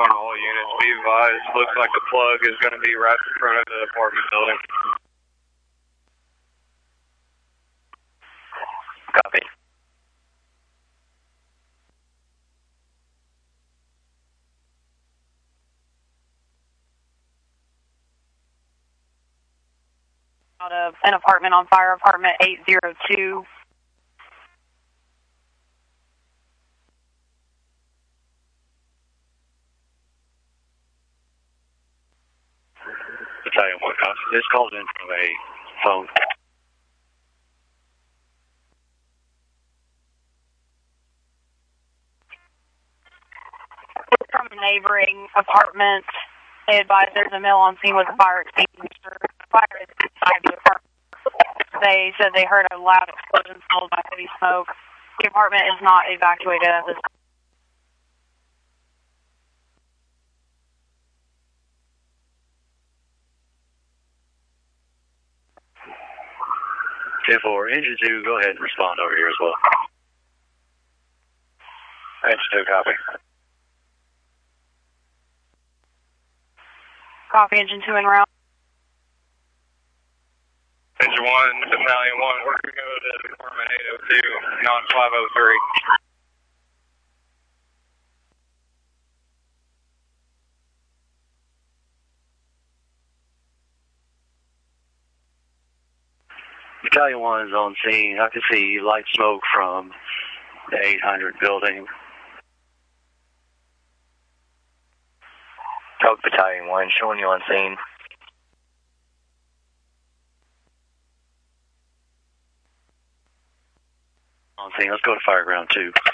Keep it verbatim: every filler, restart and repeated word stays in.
one, all units be advised. Looks like the plug is going to be right in front of the apartment building. Copy. Out of an apartment on fire, apartment eight zero two. Battalion one, copy. This called in from a phone. From a neighboring apartment, they advise there's a male on scene with a fire extinguisher. The fire is inside the apartment. They said they heard a loud explosion followed by heavy smoke. The apartment is not evacuated at this time. ten four, engine two, go ahead and respond over here as well. Engine two, copy. Copy, engine two en route. Engine one, Battalion one, we're going to go to apartment eight oh two, not five oh three. Battalion one is on scene. I can see light smoke from the eight hundred building. Talk Battalion one, showing you on scene. On scene, let's go to Fireground two.